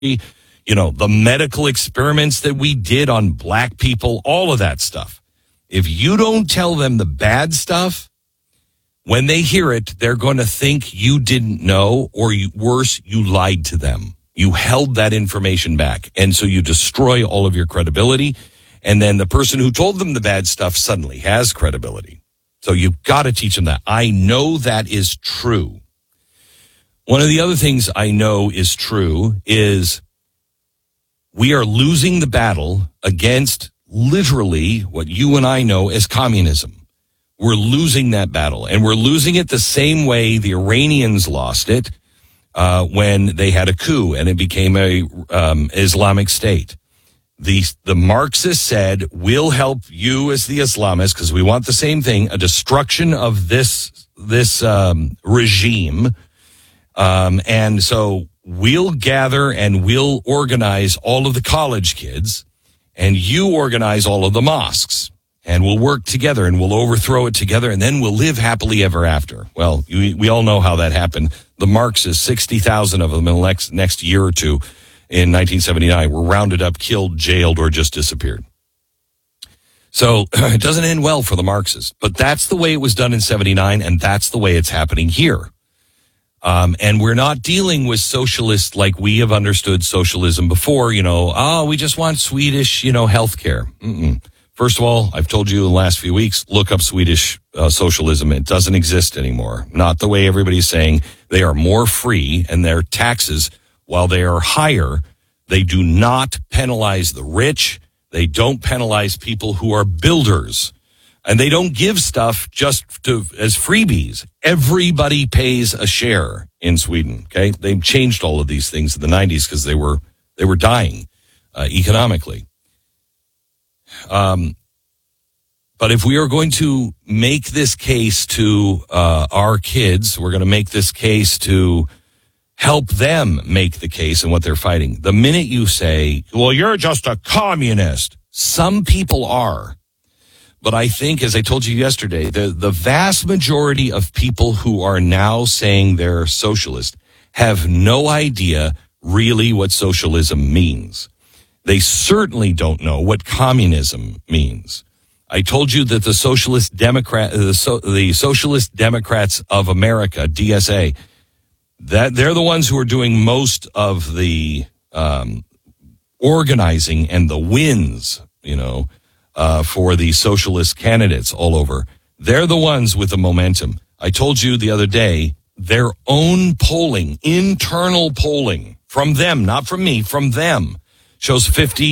the medical experiments that we did on black people, all of that stuff. If you don't tell them the bad stuff, when they hear it, they're going to think you didn't know, or worse, you lied to them. You held that information back. And so you destroy all of your credibility. And then the person who told them the bad stuff suddenly has credibility. So you've got to teach them that. I know that is true. One of the other things I know is true is we are losing the battle against literally what you and I know as communism. We're losing that battle, and we're losing it the same way the Iranians lost it when they had a coup and it became a Islamic State. The Marxists said, we'll help you as the Islamists because we want the same thing, a destruction of this regime. And so we'll gather and we'll organize all of the college kids, and you organize all of the mosques, and we'll work together and we'll overthrow it together, and then we'll live happily ever after. Well, we all know how that happened. The Marxists, 60,000 of them in the next year or two in 1979 were rounded up, killed, jailed, or just disappeared. So it doesn't end well for the Marxists, but that's the way it was done in 79, and that's the way it's happening here. And we're not dealing with socialists like we have understood socialism before, we just want Swedish, healthcare. First of all, I've told you in the last few weeks, look up Swedish socialism. It doesn't exist anymore. Not the way everybody's saying. They are more free, and their taxes, while they are higher, they do not penalize the rich. They don't penalize people who are builders. And they don't give stuff just as freebies. Everybody pays a share in Sweden. Okay, they've changed all of these things in the 90s because they were dying economically. But if we are going to make this case to our kids, we're going to make this case to help them make the case and what they're fighting. The minute you say, well, you're just a communist, some people are. But I think, as I told you yesterday, the vast majority of people who are now saying they're socialist have no idea really what socialism means. They certainly don't know what communism means. I told you that the Socialist Democrats of America, DSA, that they're the ones who are doing most of the organizing and the wins, for the socialist candidates all over. They're the ones with the momentum. I told you the other day, their own polling, internal polling from them, not from me, from them, shows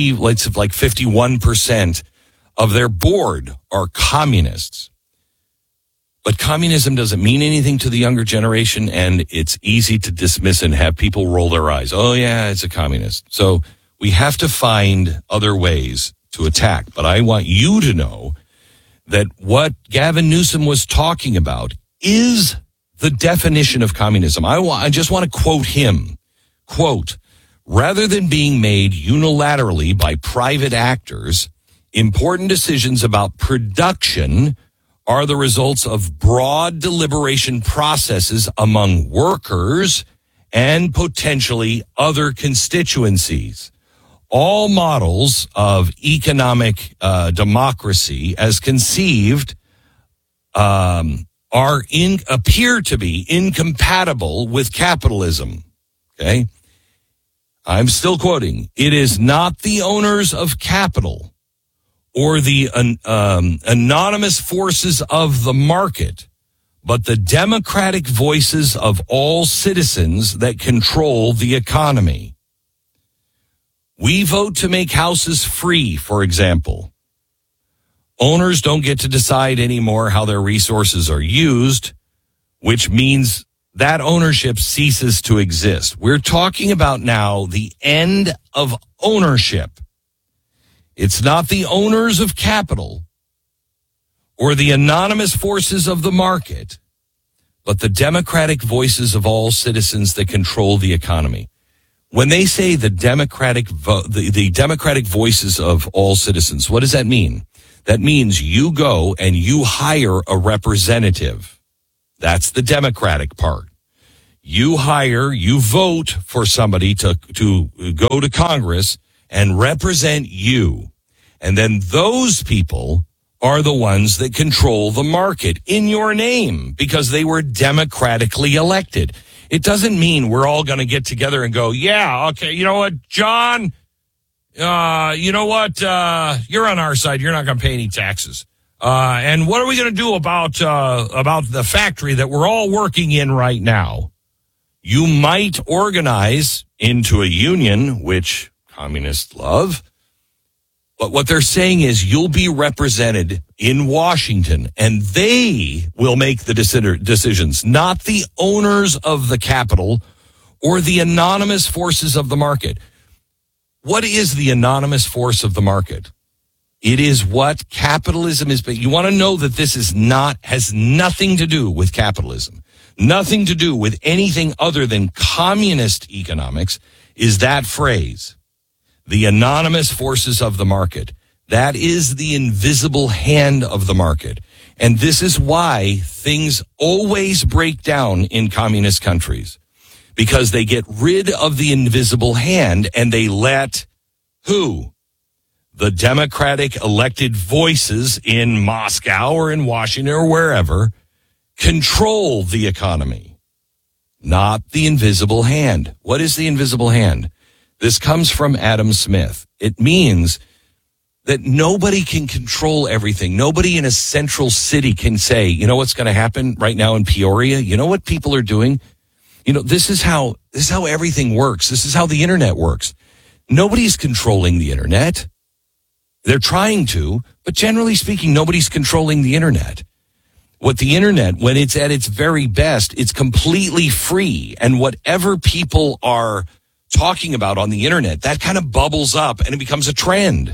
51% of their board are communists. But communism doesn't mean anything to the younger generation, and it's easy to dismiss and have people roll their eyes. Oh, yeah, it's a communist. So we have to find other ways to attack. But I want you to know that what Gavin Newsom was talking about is the definition of communism. I just want to quote him. Quote, rather than being made unilaterally by private actors, important decisions about production are the results of broad deliberation processes among workers and potentially other constituencies. All models of economic democracy, as conceived, appear to be incompatible with capitalism. Okay, I'm still quoting. It is not the owners of capital or the anonymous forces of the market, but the democratic voices of all citizens that control the economy. We vote to make houses free, for example. Owners don't get to decide anymore how their resources are used, which means that ownership ceases to exist. We're talking about now the end of ownership. It's not the owners of capital or the anonymous forces of the market, but the democratic voices of all citizens that control the economy. When they say the democratic voices of all citizens, what does that mean? That means you go and you hire a representative. That's the democratic part. you vote for somebody to go to Congress and represent you. And then those people are the ones that control the market in your name because they were democratically elected. It doesn't mean we're all going to get together and go, yeah, okay, you know what, John, you know what, you're on our side. You're not going to pay any taxes. And what are we going to do about the factory that we're all working in right now? You might organize into a union, which communists love. But what they're saying is you'll be represented in Washington, and they will make the decisions, not the owners of the capital or the anonymous forces of the market. What is the anonymous force of the market? It is what capitalism is. But you want to know that this has nothing to do with capitalism, nothing to do with anything other than communist economics, is that phrase. The anonymous forces of the market. That is the invisible hand of the market. And this is why things always break down in communist countries. Because they get rid of the invisible hand and they let who? The democratic elected voices in Moscow or in Washington or wherever control the economy. Not the invisible hand. What is the invisible hand? This comes from Adam Smith. It means that nobody can control everything. Nobody in a central city can say, you know what's going to happen right now in Peoria? You know what people are doing? You know, this is how everything works. This is how the internet works. Nobody's controlling the internet. They're trying to, but generally speaking, nobody's controlling the internet. What the internet, when it's at its very best, it's completely free. And whatever people are talking about on the internet, that kind of bubbles up and it becomes a trend.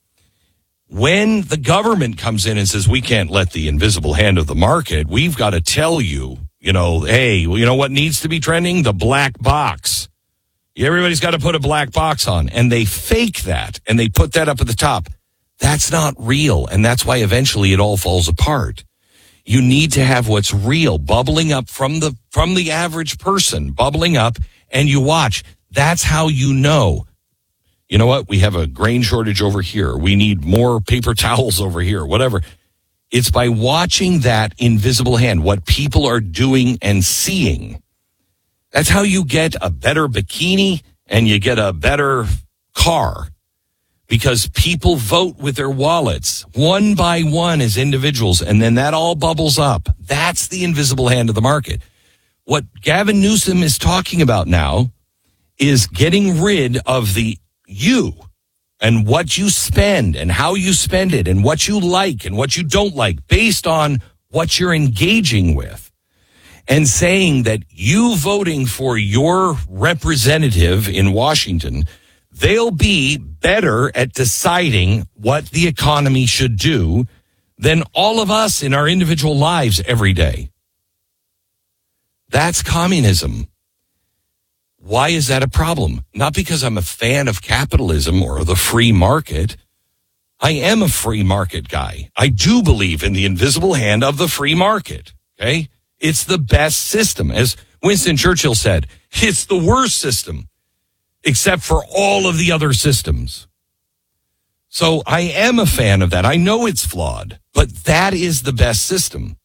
When the government comes in and says, we can't let the invisible hand of the market, we've got to tell you, hey, you know what needs to be trending? The black box. Everybody's got to put a black box on. And they fake that and they put that up at the top. That's not real. And that's why eventually it all falls apart. You need to have what's real bubbling up from the average person, bubbling up, and you watch. That's how you know. You know what? We have a grain shortage over here. We need more paper towels over here, whatever. It's by watching that invisible hand, what people are doing and seeing. That's how you get a better bikini and you get a better car. Because people vote with their wallets, one by one as individuals, and then that all bubbles up. That's the invisible hand of the market. What Gavin Newsom is talking about now is getting rid of the you and what you spend and how you spend it and what you like and what you don't like based on what you're engaging with, and saying that you voting for your representative in Washington, they'll be better at deciding what the economy should do than all of us in our individual lives every day. That's communism. Why is that a problem? Not because I'm a fan of capitalism or the free market. I am a free market guy. I do believe in the invisible hand of the free market. Okay? It's the best system. As Winston Churchill said, it's the worst system, except for all of the other systems. So I am a fan of that. I know it's flawed, but that is the best system.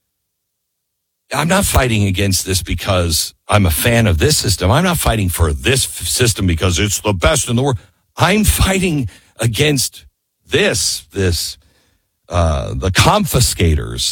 I'm not fighting against this because I'm a fan of this system. I'm not fighting for this system because it's the best in the world. I'm fighting against the confiscators,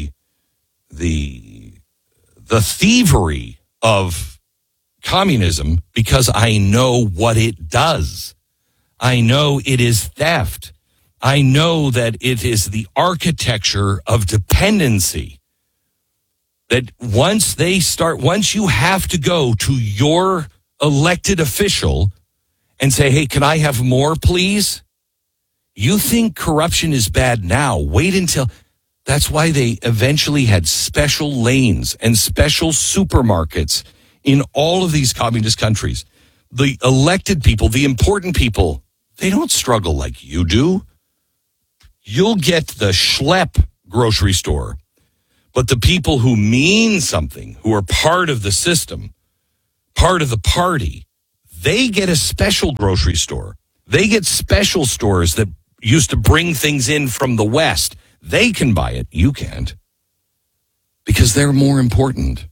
the thievery of communism, because I know what it does. I know it is theft. I know that it is the architecture of dependency. That once you have to go to your elected official and say, hey, can I have more, please? You think corruption is bad now. Wait until... That's why they eventually had special lanes and special supermarkets in all of these communist countries. The elected people, the important people, they don't struggle like you do. You'll get the Schlepp grocery store. But the people who mean something, who are part of the system, part of the party, they get a special grocery store. They get special stores that used to bring things in from the West. They can buy it. You can't. Because they're more important.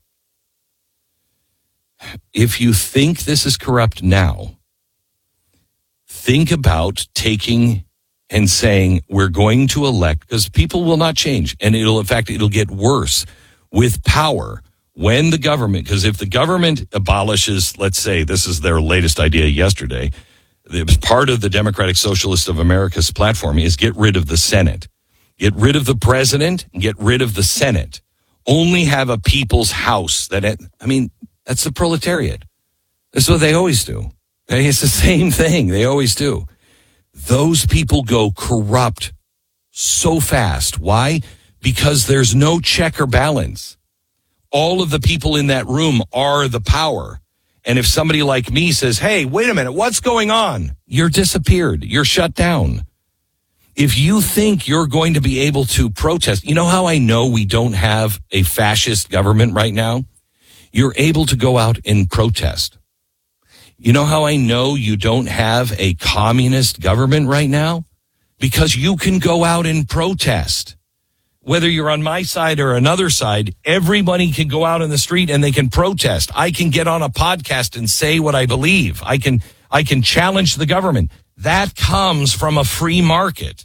If you think this is corrupt now, think about taking and saying, we're going to elect, because people will not change. And it'll get worse with power when the government, because if the government abolishes, let's say, this is their latest idea yesterday, it was part of the Democratic Socialists of America's platform, is get rid of the Senate. Get rid of the president, get rid of the Senate. Only have a people's house. That's the proletariat. That's what they always do. It's the same thing. They always do. Those people go corrupt so fast. Why? Because there's no check or balance. All of the people in that room are the power. And if somebody like me says, hey, wait a minute, what's going on? You're disappeared. You're shut down. If you think you're going to be able to protest, you know how I know we don't have a fascist government right now? You're able to go out and protest. You know how I know you don't have a communist government right now? Because you can go out and protest. Whether you're on my side or another side, everybody can go out in the street and they can protest. I can get on a podcast and say what I believe. I can challenge the government. That comes from a free market.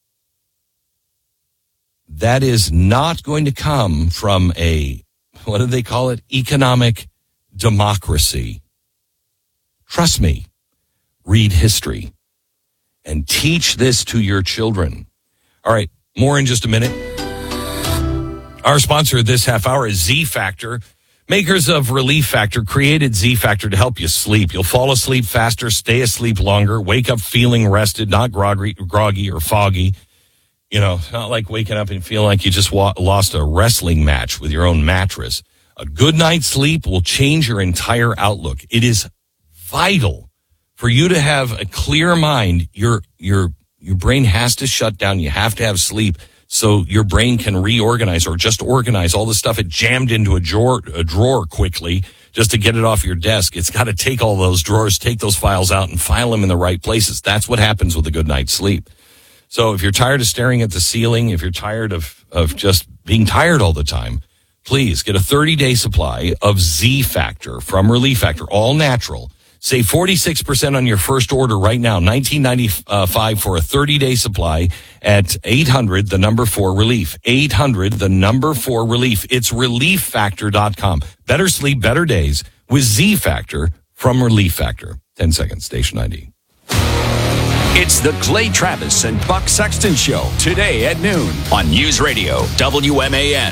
That is not going to come from a, what do they call it? Economic democracy. Trust me. Read history and teach this to your children. All right, more in just a minute. Our sponsor this half hour is Z Factor. Makers of Relief Factor created Z Factor to help you sleep. You'll fall asleep faster, stay asleep longer, wake up feeling rested, not groggy or foggy. You know, not like waking up and feeling like you just lost a wrestling match with your own mattress. A good night's sleep will change your entire outlook. It is vital for you to have a clear mind. Your brain has to shut down. You have to have sleep so your brain can reorganize or just organize all the stuff it jammed into a drawer quickly just to get it off your desk. It's got to take all those drawers, take those files out and file them in the right places. That's what happens with a good night's sleep. So if you're tired of staring at the ceiling, if you're tired of just being tired all the time, please get a 30-day supply of Z Factor from Relief Factor, all natural. Save 46% on your first order right now, $19.95 for a 30-day supply at 800, the number 4 relief. 800, the number 4 relief. It's relieffactor.com. Better sleep, better days with Z Factor from Relief Factor. 10 seconds, station ID. It's the Clay Travis and Buck Sexton Show today at noon on News Radio WMAN.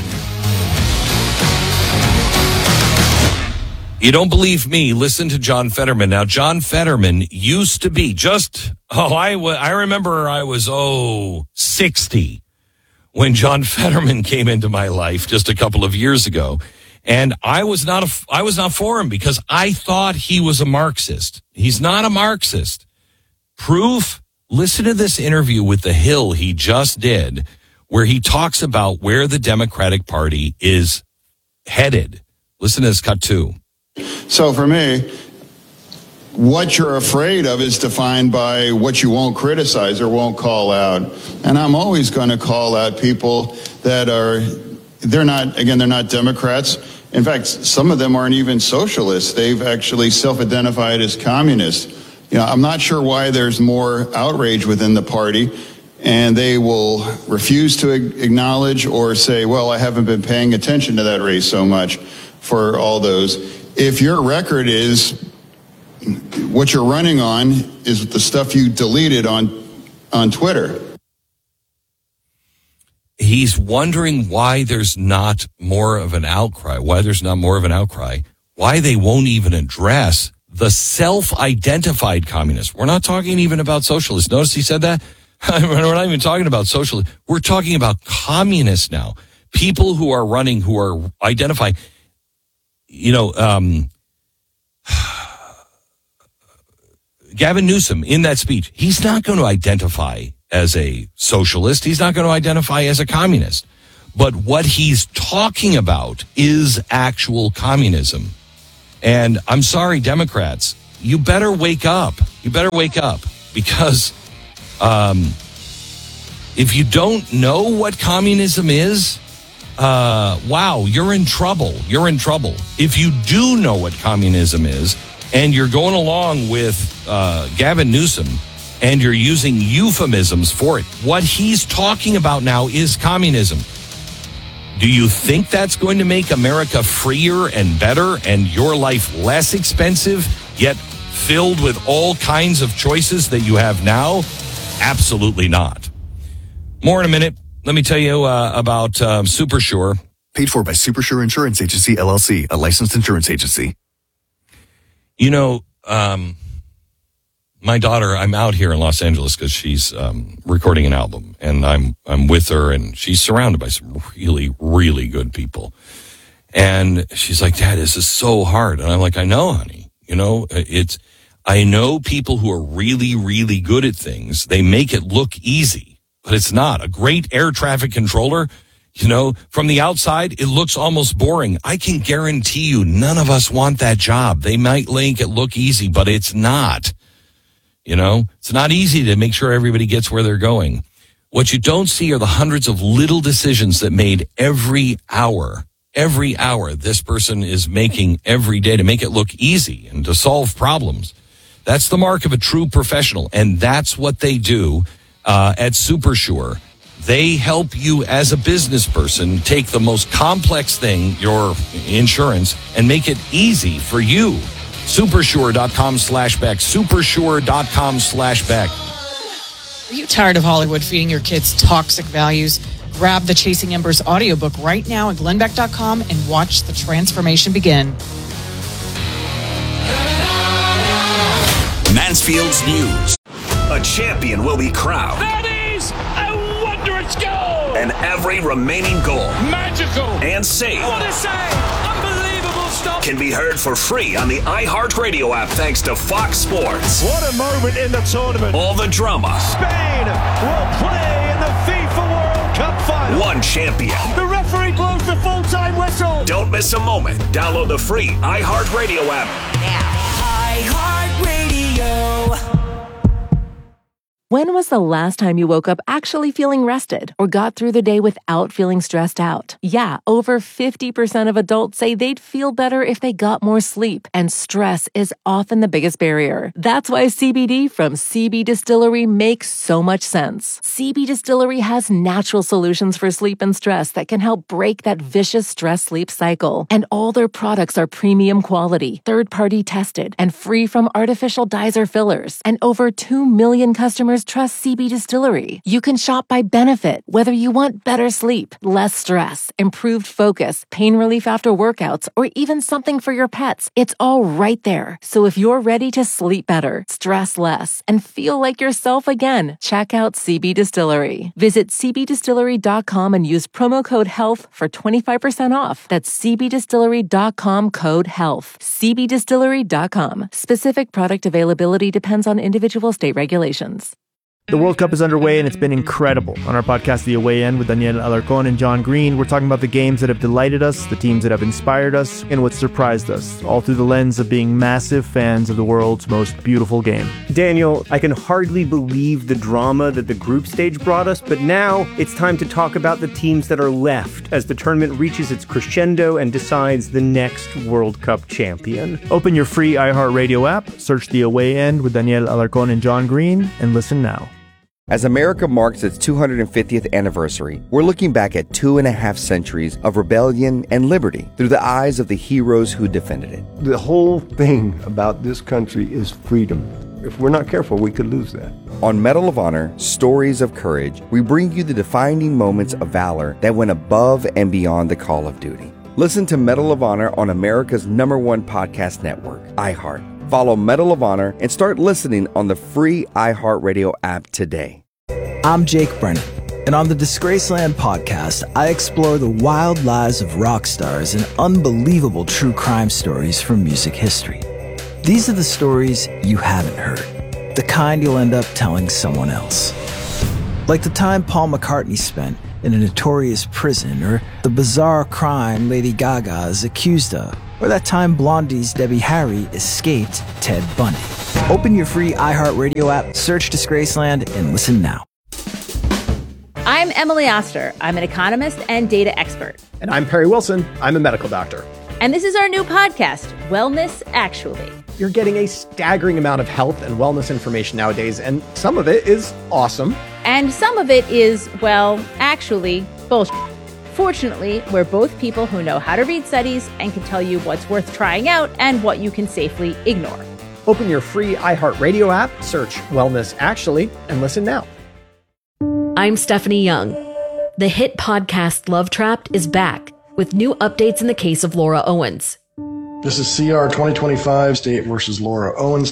You don't believe me? Listen to John Fetterman. Now, John Fetterman used to be I remember I was 60 when John Fetterman came into my life just a couple of years ago, and I was not for him because I thought he was a Marxist. He's not a Marxist. Proof, listen to this interview with The Hill he just did, where he talks about where the Democratic Party is headed. Listen to this cut 2. So for me, what you're afraid of is defined by what you won't criticize or won't call out. And I'm always going to call out people that they're not Democrats. In fact, some of them aren't even socialists. They've actually self-identified as communists. You know, I'm not sure why there's more outrage within the party, and they will refuse to acknowledge or say, well, I haven't been paying attention to that race so much for all those. If your record is what you're running on is the stuff you deleted on Twitter. He's wondering why there's not more of an outcry, why they won't even address the self-identified communists. We're not talking even about socialists. Notice he said that? We're not even talking about socialists. We're talking about communists now. People who are running, who are identifying, Gavin Newsom in that speech, he's not going to identify as a socialist. He's not going to identify as a communist. But what he's talking about is actual communism. And I'm sorry, Democrats, you better wake up. You better wake up, because if you don't know what communism is, wow, you're in trouble. You're in trouble. If you do know what communism is, and you're going along with Gavin Newsom, and you're using euphemisms for it, what he's talking about now is communism. Do you think that's going to make America freer and better and your life less expensive, yet filled with all kinds of choices that you have now? Absolutely not. More in a minute. Let me tell you about SuperSure. Paid for by SuperSure Insurance Agency, LLC, a licensed insurance agency. You know, my daughter, I'm out here in Los Angeles because she's recording an album, and I'm with her, and she's surrounded by some really, really good people. And she's like, Dad, this is so hard. And I'm like, I know, honey. You know, I know people who are really, really good at things. They make it look easy, but it's not. A great air traffic controller, you know, from the outside, it looks almost boring. I can guarantee you none of us want that job. They might make it look easy, but it's not. You know, it's not easy to make sure everybody gets where they're going. What you don't see are the hundreds of little decisions that made every hour this person is making every day to make it look easy and to solve problems. That's the mark of a true professional, and that's what they do at SuperSure. They help you as a business person take the most complex thing, your insurance, and make it easy for you. Supersure.com/Beck. Supersure.com/Beck. Are you tired of Hollywood feeding your kids toxic values? Grab the Chasing Embers audiobook right now at glennbeck.com and watch the transformation begin. Mansfield's News. A champion will be crowned. That is a wondrous goal! And every remaining goal. Magical! And save. What a save! Unbelievable stop! Can be heard for free on the iHeartRadio app thanks to Fox Sports. What a moment in the tournament! All the drama. Spain will play in the FIFA World Cup final. One champion. The referee blows the full-time whistle. Don't miss a moment. Download the free iHeartRadio app now. iHeartRadio. When was the last time you woke up actually feeling rested or got through the day without feeling stressed out? Yeah, over 50% of adults say they'd feel better if they got more sleep, and stress is often the biggest barrier. That's why CBD from CB Distillery makes so much sense. CB Distillery has natural solutions for sleep and stress that can help break that vicious stress-sleep cycle. And all their products are premium quality, third-party tested, and free from artificial dyes or fillers. And over 2 million customers trust CB Distillery. You can shop by benefit, whether you want better sleep, less stress, improved focus, pain relief after workouts, or even something for your pets. It's all right there. So if you're ready to sleep better, stress less, and feel like yourself again, check out CB Distillery. Visit cbdistillery.com and use promo code HEALTH for 25% off. That's cbdistillery.com, code HEALTH. cbdistillery.com. Specific product availability depends on individual state regulations. The World Cup is underway, and it's been incredible. On our podcast, The Away End, with Daniel Alarcón and John Green, we're talking about the games that have delighted us, the teams that have inspired us, and what surprised us, all through the lens of being massive fans of the world's most beautiful game. Daniel, I can hardly believe the drama that the group stage brought us, but now it's time to talk about the teams that are left as the tournament reaches its crescendo and decides the next World Cup champion. Open your free iHeartRadio app, search The Away End with Daniel Alarcón and John Green, and listen now. As America marks its 250th anniversary, we're looking back at 2.5 centuries of rebellion and liberty through the eyes of the heroes who defended it. The whole thing about this country is freedom. If we're not careful, we could lose that. On Medal of Honor, Stories of Courage, we bring you the defining moments of valor that went above and beyond the call of duty. Listen to Medal of Honor on America's #1 podcast network, iHeart. Follow Medal of Honor and start listening on the free iHeartRadio app today. I'm Jake Brennan, and on the Disgraceland podcast, I explore the wild lives of rock stars and unbelievable true crime stories from music history. These are the stories you haven't heard, the kind you'll end up telling someone else. Like the time Paul McCartney spent in a notorious prison, or the bizarre crime Lady Gaga is accused of, or that time Blondie's Debbie Harry escaped Ted Bundy. Open your free iHeartRadio app, search Disgraceland, and listen now. I'm Emily Oster. I'm an economist and data expert. And I'm Perry Wilson. I'm a medical doctor. And this is our new podcast, Wellness Actually. You're getting a staggering amount of health and wellness information nowadays, and some of it is awesome. And some of it is, well, actually, bullshit. Fortunately, we're both people who know how to read studies and can tell you what's worth trying out and what you can safely ignore. Open your free iHeartRadio app, search Wellness Actually, and listen now. I'm Stephanie Young. The hit podcast Love Trapped is back with new updates in the case of Laura Owens. This is CR 2025, State versus Laura Owens.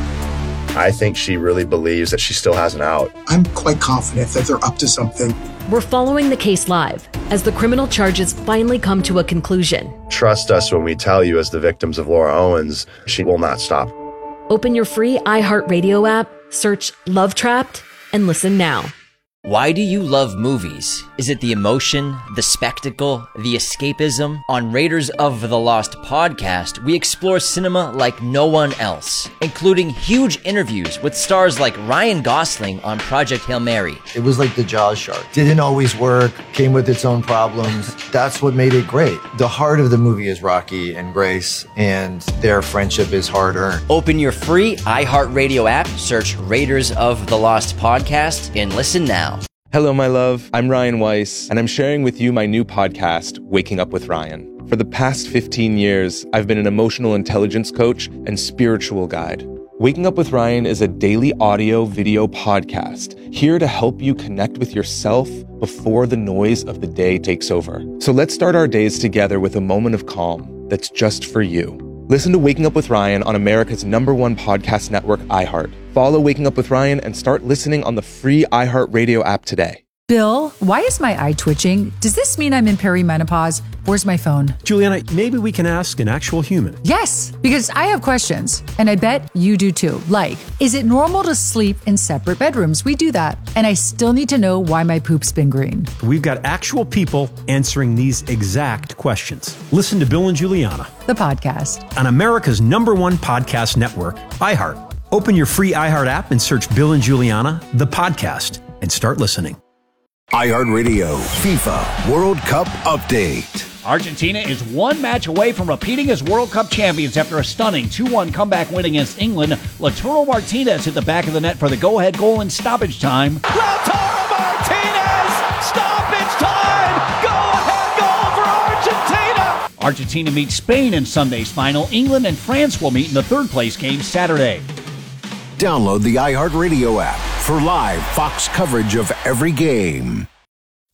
I think she really believes that she still has an out. I'm quite confident that they're up to something. We're following the case live as the criminal charges finally come to a conclusion. Trust us when we tell you, as the victims of Laura Owens, she will not stop. Open your free iHeartRadio app, search Love Trapped, and listen now. Why do you love movies? Is it the emotion, the spectacle, the escapism? On Raiders of the Lost podcast, we explore cinema like no one else, including huge interviews with stars like Ryan Gosling on Project Hail Mary. It was like the Jaws shark. Didn't always work, came with its own problems. That's what made it great. The heart of the movie is Rocky and Grace, and their friendship is hard-earned. Open your free iHeartRadio app, search Raiders of the Lost podcast, and listen now. Hello, my love. I'm Ryan Weiss, and I'm sharing with you my new podcast, Waking Up with Ryan. For the past 15 years, I've been an emotional intelligence coach and spiritual guide. Waking Up with Ryan is a daily audio-video podcast here to help you connect with yourself before the noise of the day takes over. So let's start our days together with a moment of calm that's just for you. Listen to Waking Up with Ryan on America's #1 podcast network, iHeart. Follow Waking Up with Ryan and start listening on the free iHeartRadio app today. Bill, why is my eye twitching? Does this mean I'm in perimenopause? Where's my phone? Juliana, maybe we can ask an actual human. Yes, because I have questions, and I bet you do too. Like, is it normal to sleep in separate bedrooms? We do that. And I still need to know why my poop's been green. We've got actual people answering these exact questions. Listen to Bill and Juliana, the podcast, on America's #1 podcast network, iHeart. Open your free iHeart app and search Bill and Juliana, the podcast, and start listening. iHeartRadio FIFA World Cup Update. Argentina is one match away from repeating as World Cup champions after a stunning 2-1 comeback win against England. Lautaro Martinez hit the back of the net for the go-ahead goal in stoppage time. Lautaro Martinez! Stoppage time! Go-ahead goal for Argentina! Argentina meets Spain in Sunday's final. England and France will meet in the third-place game Saturday. Download the iHeartRadio app for live Fox coverage of every game.